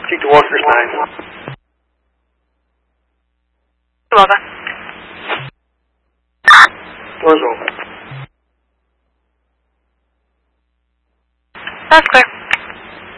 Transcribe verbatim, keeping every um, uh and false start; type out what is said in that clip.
Speak to Walker's nine. Walker. Doors open. That's clear.